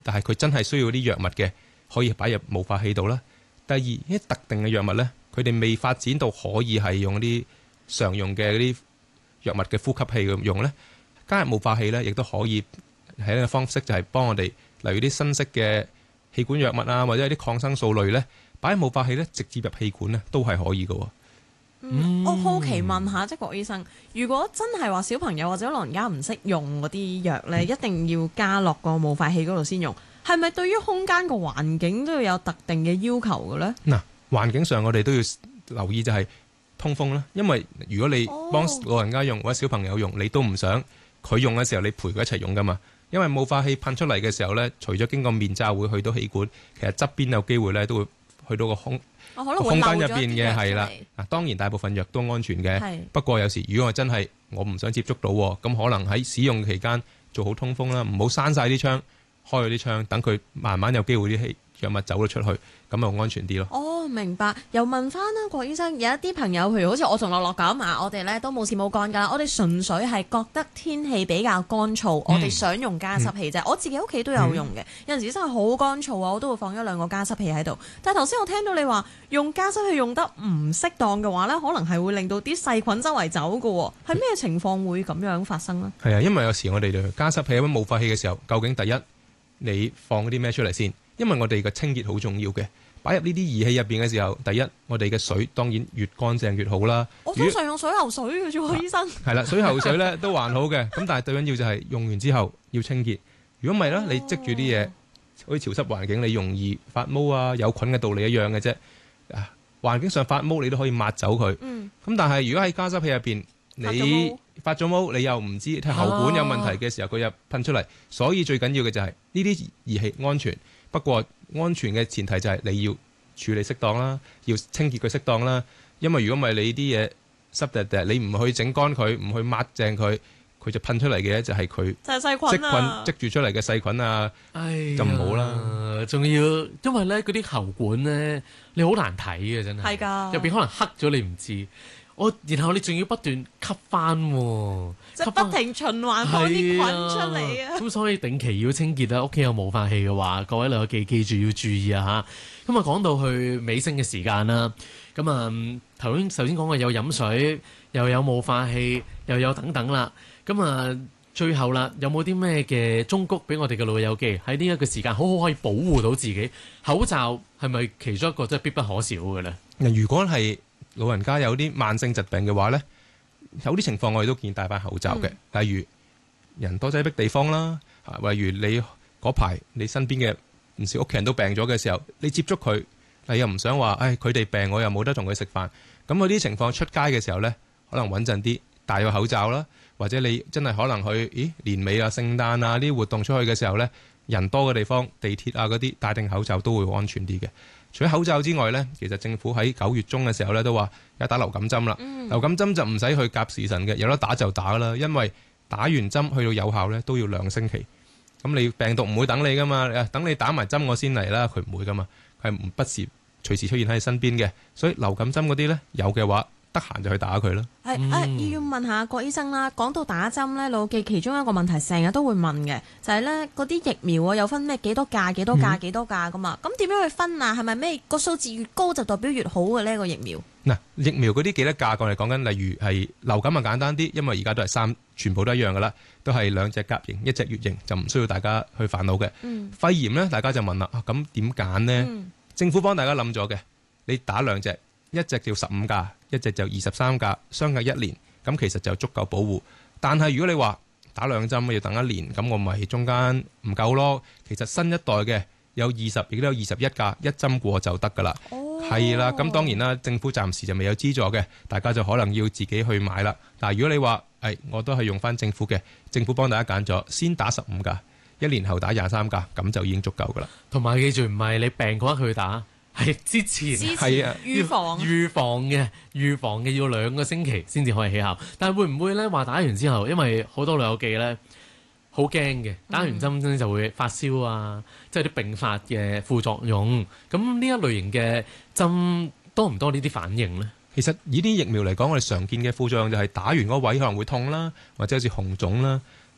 但係佢真係需要啲藥物嘅，可以擺入霧化器度啦。第二，一特定嘅藥物呢，佢哋未發展到可以係用啲常用嘅啲藥物嘅呼吸器咁用呢，加入霧化器呢，亦都可以係一個方式，就係幫我哋，例如啲新式嘅氣管藥物啊，或者係啲抗生素類呢，擺喺霧化器呢，直接入氣管呢，都係可以嘅。 我好奇問下，即係郭醫生，如果真係話小朋友或者老人家唔識用嗰啲藥呢，一定要加落個霧化器嗰度先用，係咪對於空間個環境都要有特定嘅要求嘅呢？ 嗱，環境上我哋都要留意就係通風啦，因為如果你幫老人家用或者小朋友用，你都唔想佢用嘅時候你陪佢一齊用噶嘛，因為霧化器噴出嚟嘅時候呢，除咗經過面罩會去到氣管，其實側邊有機會呢都會去到個空間入邊嘅，係啦。嗱，當然大部分藥都安全嘅，不過有時如果我真係我唔想接觸到，咁可能喺使用期間做好通風啦，唔好閂晒啲窗，開咗啲窗，等佢慢慢有機會啲藥物走咗出去，咁就安全啲咯。 哦，明白。又問翻啦，郭醫生，有一啲朋友，譬如好似我同樂樂咁啊，我哋咧都冇事冇幹㗎，我哋純粹係覺得天氣比較乾燥，我哋想用加濕器啫。我自己屋企都有用嘅，有陣時真係好乾燥啊，我都會放一兩個加濕器喺度。但係頭先我聽到你話用加濕器用得唔適當嘅話咧，可能係會令到啲細菌周圍走㗎喎。係咩情況會咁樣發生呢？ 係啊，因為有時我哋加濕器或者霧化器嘅時候，究竟第一你放啲咩出嚟先？因為我哋嘅清潔好重要嘅，擺入呢啲儀器入邊嘅時候，第一我哋嘅水當然越乾淨越好啦。 我通常用水喉水嘅啫，醫生。 係啦，水喉水咧都還好嘅，咁但係最緊要就係用完之後要清潔。如果唔係咧，你積住啲嘢，好似潮濕環境，你容易發毛啊，有菌嘅道理一樣嘅啫。環境上發毛你都可以抹走佢。咁但係如果喺加濕器入邊，你發咗毛，你又唔知喉管有問題嘅時候，佢又噴出嚟。所以最緊要嘅就係呢啲儀器安全。不過安全嘅前提就係你要處理適當啦，要清潔佢適當啦。因為如果唔係你啲嘢濕滴滴，你唔去整乾佢，唔去抹淨佢，佢就噴出嚟嘅就係佢就係細菌啊， 積住出嚟嘅細菌啊，就唔好啦。 仲要因為咧嗰啲喉管咧，你好難睇嘅真係， 係㗎， 入邊可能黑咗你唔知。然後你仲要不斷吸翻喎， 即係不停循環放啲菌出嚟啊！ 咁所以定期要清潔啦。屋企有霧化器嘅話，各位老友記住要注意啊嚇！咁啊講到去尾聲嘅時間啦，咁啊頭先講過有飲水，又有霧化器，又有等等啦。咁啊最後啦，有冇啲咩嘅忠告俾我哋嘅老友記喺呢一個時間好好可以保護到自己？口罩係咪其中一個真係必不可少嘅咧？ 如果係老人家有啲慢性疾病嘅話呢，有啲情況我哋都建議戴翻口罩嘅。例如人多擠迫地方啦，例如你嗰排你身邊嘅唔少屋企人都病咗嘅時候，你接觸佢，你又唔想話，佢哋病我又冇得同佢食飯，咁嗰啲情況出街嘅時候呢，可能穩陣啲戴個口罩啦，或者你真係可能去年尾啊、聖誕啊呢啲活動出去嘅時候呢，人多嘅地方、地鐵啊嗰啲戴定口罩都會安全啲嘅。除咗口罩之外呢，其實政府喺9月中嘅時候呢都話有打流感針啦。流感針就唔使去夾時辰嘅，有得打就打啦。因為打完針去到有效呢都要2星期。咁你病毒唔會等你噶嘛，等你打埋針我先嚟啦，佢唔會噶嘛，佢係不時隨時出現喺你身邊嘅。所以流感針嗰啲呢，有嘅話，得閒就去打佢啦。 要問下郭醫生啦，講到打針咧，老記其中一個問題成日都會問嘅，就係咧嗰啲疫苗啊，有分咩幾多價、幾多價、幾多價噶嘛？咁點樣去分啊？係咪咩個數字越高就代表越好嘅呢個疫苗？ 嗱，疫苗嗰啲幾多價，我哋講緊，例如係流感啊簡單啲，因為而家都係全部都一樣噶啦，都係2隻甲型、1隻乙型，就唔需要大家去煩惱嘅。肺炎咧，大家就問啦，咁點揀呢？政府幫大家諗咗嘅，你打2隻。1隻就15價，1隻就23價，相隔1年，咁其實就足夠保護。但係如果你話打2針要等1年，咁我咪中間唔夠咯。其實新一代嘅有20，亦都有21價，一針過就得噶啦。係啦，咁當然啦，政府暫時就未有資助嘅，大家就可能要自己去買啦。但係如果你話我都係用翻政府嘅，政府幫大家揀咗，先打15價，1年後打23價，咁就已經足夠噶啦。 同埋記住，唔係你病嗰刻去打。係之前係啊， 預防嘅要2個星期先至可以起效。但係會唔會咧話打完之後，因為好多老友記咧好驚嘅，打完針就會發燒啊，即係啲併發嘅副作用。咁呢一類型嘅針多唔多呢啲反應咧？ 其實以啲疫苗嚟講，我哋常見嘅副作用就係打完嗰位可能會痛啦，或者好似紅腫啦。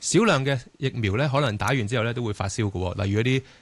少量嘅疫苗咧，可能打完之後咧都會發燒嘅喎，例如一啲